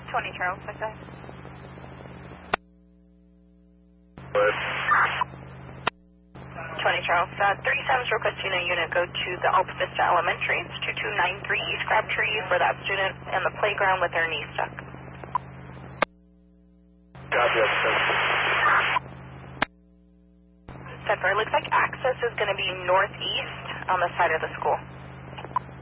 20 Charles, like that. 20 Charles. 37's requesting a unit go to the Alta Vista Elementary. It's 2293 East Crabtree for that student in the playground with their knee stuck. Copy. It looks like access is going to be northeast on the side of the school.